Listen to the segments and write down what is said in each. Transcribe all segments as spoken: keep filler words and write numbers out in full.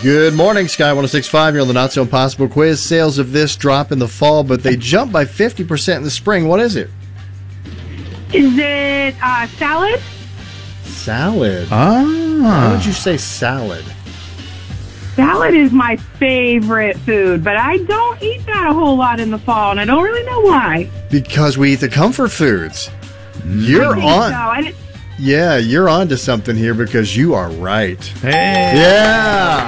Good morning, Sky one oh six point five. You're on the Not So Impossible quiz. Sales of this drop in the fall, but they jump by fifty percent in the spring. What is it? Is it uh, salad? Salad. Ah. Why would you say salad? Salad is my favorite food, but I don't eat that a whole lot in the fall, and I don't really know why. Because we eat the comfort foods. You're I think on. So. I didn't- Yeah, you're on to something here because you are right. Hey. Yeah.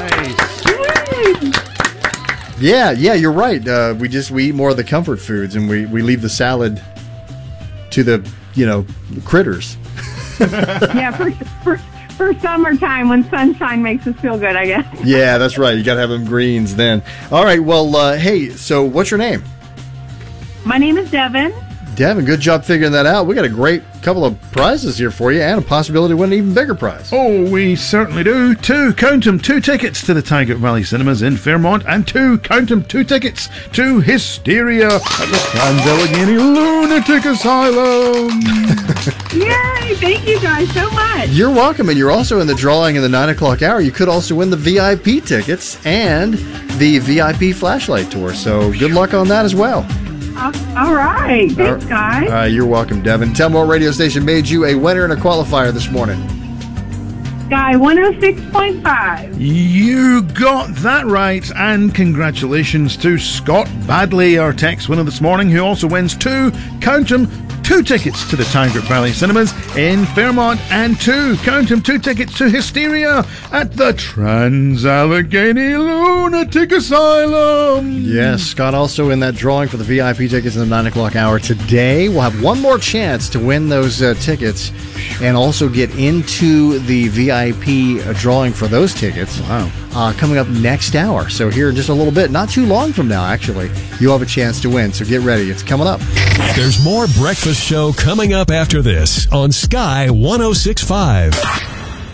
Nice. Yeah, yeah, you're right. Uh, we just we eat more of the comfort foods, and we, we leave the salad to the, you know, critters. yeah, for, for, for summertime when sunshine makes us feel good, I guess. Yeah, that's right. You got to have them greens then. All right, well, uh, hey, so what's your name? My name is Devin. Devin, good job figuring that out. We got a great couple of prizes here for you and a possibility to win an even bigger prize. Oh, we certainly do. Two, count 'em, two tickets to the Tiger Valley Cinemas in Fairmont, and two, count 'em, two tickets to Hysteria at the Trans-Allegheny Lunatic Asylum. Yay! Thank you guys so much. You're welcome, and you're also in the drawing in the nine o'clock hour. You could also win the V I P tickets and the V I P flashlight tour, so good luck on that as well. Uh, all right. Thanks, All guys. right, you're welcome, Devin. Tell me what radio station made you a winner and a qualifier this morning. Sky one oh six point five. You got that right, and congratulations to Scott Badley, our text winner this morning, who also wins two, count 'em, two tickets to the Tiger Valley Cinemas in Fairmont, and two, count 'em, two tickets to Hysteria at the Trans-Allegheny Lunatic Asylum. Yes, Scott also in that drawing for the V I P tickets in the nine o'clock hour today. We'll have one more chance to win those uh, tickets and also get into the V I P uh, drawing for those tickets. Wow. Uh, coming up next hour. So here in just a little bit, not too long from now, actually, you'll have a chance to win. So get ready. It's coming up. There's more Breakfast Show coming up after this on Sky one oh six point five.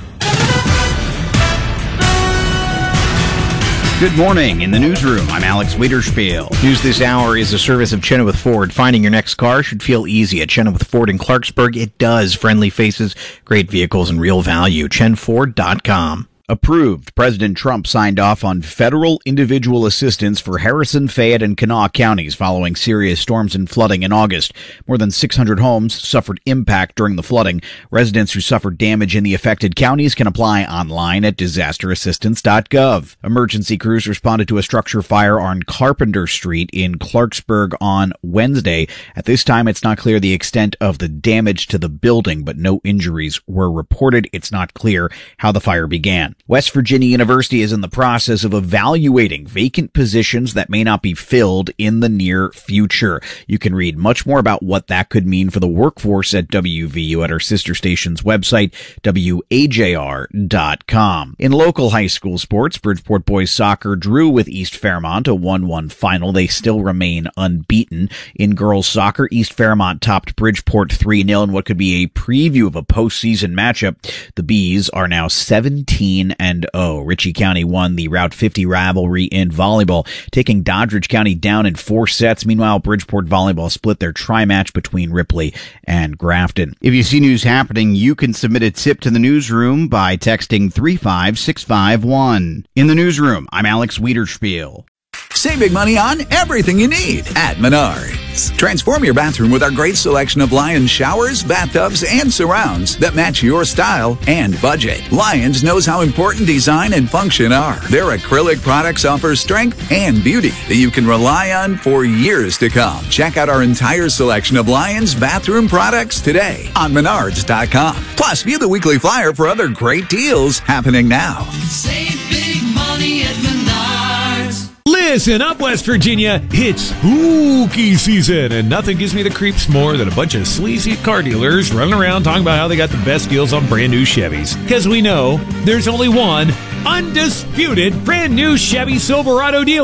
Good morning. In the newsroom, I'm Alex Wiederspiel. News this hour is a service of Chenoweth Ford. Finding your next car should feel easy at Chenoweth Ford in Clarksburg. It does. Friendly faces, great vehicles, and real value. chen ford dot com. Approved. President Trump signed off on federal individual assistance for Harrison, Fayette, and Kanawha counties following serious storms and flooding in August. More than six hundred homes suffered impact during the flooding. Residents who suffered damage in the affected counties can apply online at disaster assistance dot gov. Emergency crews responded to a structure fire on Carpenter Street in Clarksburg on Wednesday. At this time, it's not clear the extent of the damage to the building, but no injuries were reported. It's not clear how the fire began. West Virginia University is in the process of evaluating vacant positions that may not be filled in the near future. You can read much more about what that could mean for the workforce at W V U at our sister station's website, W A J R dot com. In local high school sports, Bridgeport boys soccer drew with East Fairmont, a one one final. They still remain unbeaten. In girls soccer, East Fairmont topped Bridgeport three nil in what could be a preview of a postseason matchup. The Bees are now seventeen and oh. Ritchie County won the Route fifty rivalry in volleyball, taking Doddridge County down in four sets. Meanwhile, Bridgeport volleyball split their tri-match between Ripley and Grafton. If you see news happening, you can submit a tip to the newsroom by texting three five six five one. In the newsroom, I'm Alex Wiederspiel. Save big money on everything you need at Menards. Transform your bathroom with our great selection of Lions showers, bathtubs, and surrounds that match your style and budget. Lions knows how important design and function are. Their acrylic products offer strength and beauty that you can rely on for years to come. Check out our entire selection of Lions bathroom products today on Menards dot com. Plus, view the weekly flyer for other great deals happening now. Save big money at Menards. Listen up, West Virginia. It's spooky season, and nothing gives me the creeps more than a bunch of sleazy car dealers running around talking about how they got the best deals on brand new Chevys. Because we know there's only one undisputed brand new Chevy Silverado dealer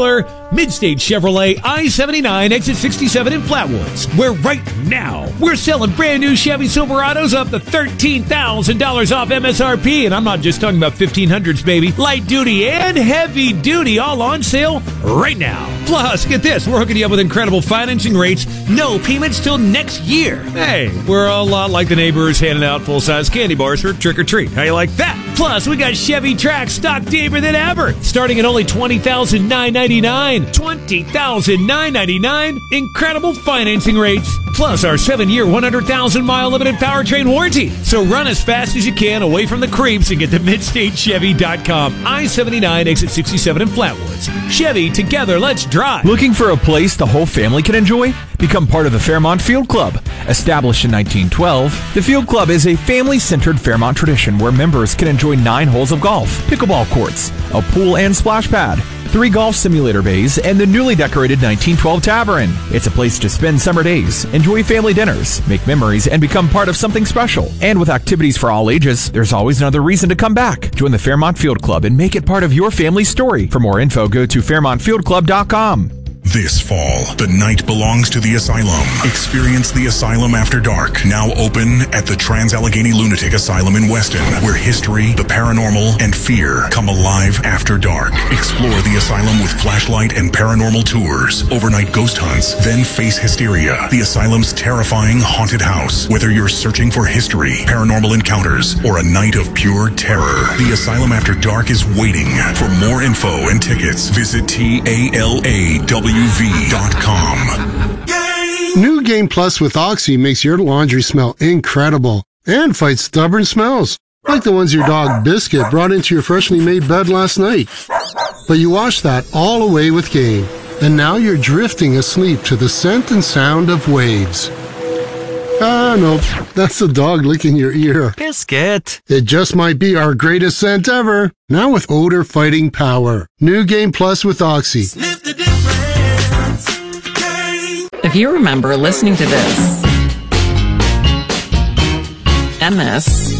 Midstate Chevrolet, I seventy-nine, exit sixty-seven in Flatwoods, where right now we're selling brand new Chevy Silverados up to thirteen thousand dollars off M S R P. And I'm not just talking about fifteen hundreds, baby. Light duty and heavy duty all on sale right now. Plus, get this, we're hooking you up with incredible financing rates, no payments till next year. Hey, we're a lot like the neighbors handing out full-size candy bars for trick or treat. How you like that? Plus, we got Chevy Trax stock deeper than ever, starting at only twenty thousand nine hundred ninety-nine dollars. twenty thousand nine hundred ninety-nine dollars. Incredible financing rates. Plus, our seven-year, one hundred thousand mile limited powertrain warranty. So run as fast as you can away from the creeps and get to midstate chevy dot com. I seventy-nine, exit sixty-seven in Flatwoods. Chevy, together, let's drive. Looking for a place the whole family can enjoy? Become part of the Fairmont Field Club. Established in nineteen twelve, the Field Club is a family-centered Fairmont tradition where members can enjoy nine holes of golf, pickleball courts, a pool and splash pad, three golf simulator bays, and the newly decorated nineteen twelve Tavern. It's a place to spend summer days, enjoy family dinners, make memories, and become part of something special. And with activities for all ages, there's always another reason to come back. Join the Fairmont Field Club and make it part of your family's story. For more info, go to fairmont field club dot com. This fall, the night belongs to the Asylum. Experience the Asylum After Dark, now open at the Trans-Allegheny Lunatic Asylum in Weston, where history, the paranormal, and fear come alive after dark. Explore the asylum with flashlight and paranormal tours, overnight ghost hunts, then face hysteria, the asylum's terrifying haunted house. Whether you're searching for history, paranormal encounters, or a night of pure terror, the Asylum After Dark is waiting. For more info and tickets, visit T A L A W V dot com. New Game Plus with Oxy makes your laundry smell incredible and fights stubborn smells, like the ones your dog Biscuit brought into your freshly made bed last night. But you washed that all away with Game, and now you're drifting asleep to the scent and sound of waves. Ah, nope, that's the dog licking your ear. Biscuit. It just might be our greatest scent ever, now with odor-fighting power. New Game Plus with Oxy. Sniff the difference. If you remember listening to this, M S,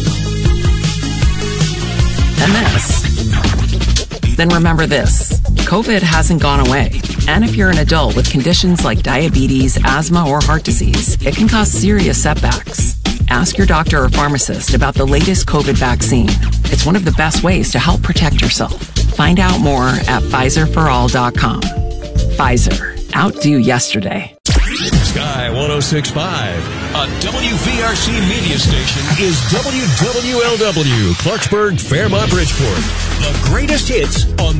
M S, then remember this. COVID hasn't gone away. And if you're an adult with conditions like diabetes, asthma, or heart disease, it can cause serious setbacks. Ask your doctor or pharmacist about the latest COVID vaccine. It's one of the best ways to help protect yourself. Find out more at Pfizer for all dot com. Pfizer. Outdo yesterday. Sky one oh six point five, a W V R C media station, is W W L W, Clarksburg, Fairmont, Bridgeport. The greatest hits on